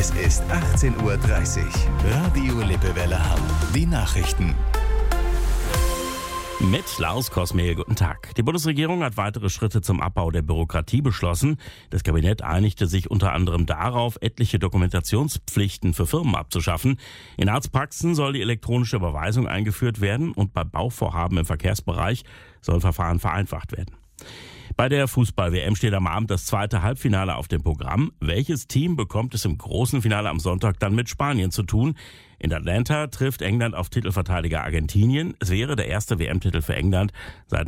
Es ist 18:30 Uhr. Radio Lippewelle Hamm. Die Nachrichten. Mit Lars Kosmehl, guten Tag. Die Bundesregierung hat weitere Schritte zum Abbau der Bürokratie beschlossen. Das Kabinett einigte sich unter anderem darauf, etliche Dokumentationspflichten für Firmen abzuschaffen. In Arztpraxen soll die elektronische Überweisung eingeführt werden und bei Bauvorhaben im Verkehrsbereich sollen Verfahren vereinfacht werden. Bei der Fußball-WM steht am Abend das zweite Halbfinale auf dem Programm. Welches Team bekommt es im großen Finale am Sonntag dann mit Spanien zu tun? In Atlanta trifft England auf Titelverteidiger Argentinien. Es wäre der erste WM-Titel für England seit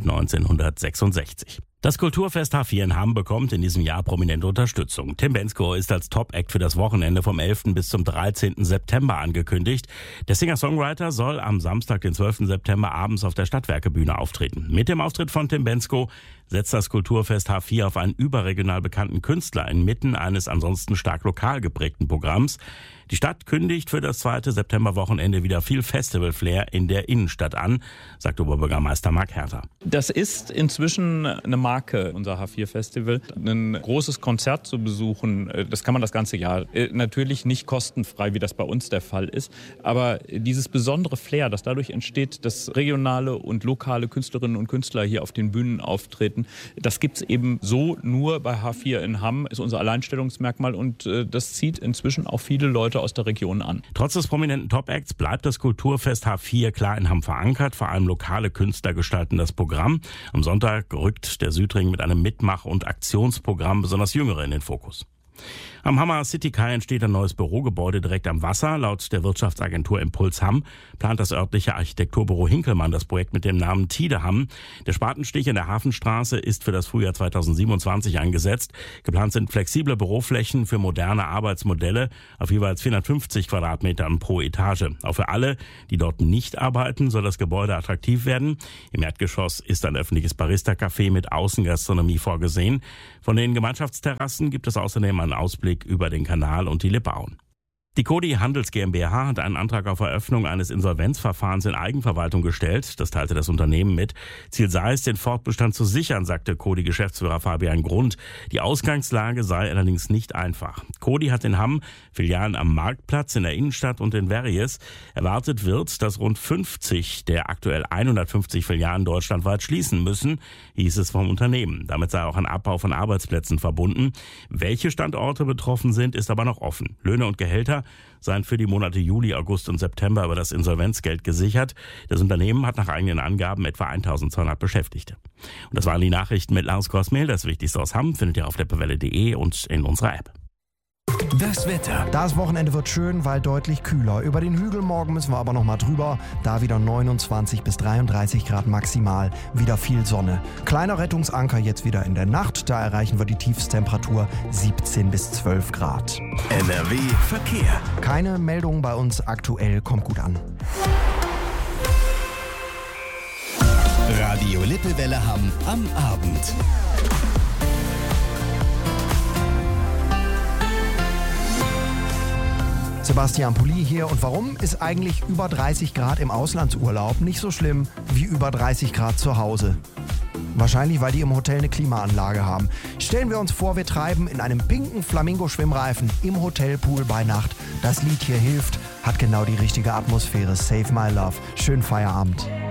1966. Das Kulturfest H4 in Hamm bekommt in diesem Jahr prominente Unterstützung. Tim Bendzko ist als Top-Act für das Wochenende vom 11. bis zum 13. September angekündigt. Der Singer-Songwriter soll am Samstag, den 12. September, abends auf der Stadtwerkebühne auftreten. Mit dem Auftritt von Tim Bendzko setzt das Kulturfest H4 auf einen überregional bekannten Künstler inmitten eines ansonsten stark lokal geprägten Programms. Die Stadt kündigt für das zweite Septemberwochenende wieder viel Festival-Flair in der Innenstadt an, sagt Oberbürgermeister Marc Herter. Das ist inzwischen eine Marke, unser H4-Festival. Ein großes Konzert zu besuchen, das kann man das ganze Jahr. Natürlich nicht kostenfrei, wie das bei uns der Fall ist, aber dieses besondere Flair, das dadurch entsteht, dass regionale und lokale Künstlerinnen und Künstler hier auf den Bühnen auftreten, das gibt's eben so nur bei H4 in Hamm, ist unser Alleinstellungsmerkmal und das zieht inzwischen auch viele Leute aus der Region an. Trotz des prominenten Top-Acts bleibt das Kulturfest H4 klar in Hamm verankert. Vor allem lokale Künstler gestalten das Programm. Am Sonntag rückt der Südring mit einem Mitmach- und Aktionsprogramm besonders Jüngere in den Fokus. Am Hammer City Kai entsteht ein neues Bürogebäude direkt am Wasser. Laut der Wirtschaftsagentur Impuls Hamm plant das örtliche Architekturbüro Hinkelmann das Projekt mit dem Namen Tide Hamm. Der Spatenstich in der Hafenstraße ist für das Frühjahr 2027 angesetzt. Geplant sind flexible Büroflächen für moderne Arbeitsmodelle auf jeweils 450 Quadratmetern pro Etage. Auch für alle, die dort nicht arbeiten, soll das Gebäude attraktiv werden. Im Erdgeschoss ist ein öffentliches Barista-Café mit Außengastronomie vorgesehen. Von den Gemeinschaftsterrassen gibt es außerdem einen Ausblick über den Kanal und die Lippauen. Die Cody Handels GmbH hat einen Antrag auf Eröffnung eines Insolvenzverfahrens in Eigenverwaltung gestellt. Das teilte das Unternehmen mit. Ziel sei es, den Fortbestand zu sichern, sagte Cody-Geschäftsführer Fabian Grund. Die Ausgangslage sei allerdings nicht einfach. Cody hat in Hamm Filialen am Marktplatz, in der Innenstadt und in Verries. Erwartet wird, dass rund 50 der aktuell 150 Filialen deutschlandweit schließen müssen, hieß es vom Unternehmen. Damit sei auch ein Abbau von Arbeitsplätzen verbunden. Welche Standorte betroffen sind, ist aber noch offen. Löhne und Gehälter seien für die Monate Juli, August und September über das Insolvenzgeld gesichert. Das Unternehmen hat nach eigenen Angaben etwa 1200 Beschäftigte. Und das waren die Nachrichten mit Lars Kosmehl. Das Wichtigste aus Hamm findet ihr auf lippewelle.de und in unserer App. Das Wetter. Das Wochenende wird schön, weil deutlich kühler. Über den Hügel morgen müssen wir aber noch mal drüber. Da wieder 29 bis 33 Grad maximal. Wieder viel Sonne. Kleiner Rettungsanker jetzt wieder in der Nacht. Da erreichen wir die Tiefstemperatur 17 bis 12 Grad. NRW Verkehr. Keine Meldung bei uns aktuell. Kommt gut an. Radio Lippewelle Hamm am Abend. Sebastian Pulli hier. Und warum ist eigentlich über 30 Grad im Auslandsurlaub nicht so schlimm wie über 30 Grad zu Hause? Wahrscheinlich, weil die im Hotel eine Klimaanlage haben. Stellen wir uns vor, wir treiben in einem pinken Flamingo-Schwimmreifen im Hotelpool bei Nacht. Das Lied hier hilft, hat genau die richtige Atmosphäre. Save My Love. Schönen Feierabend.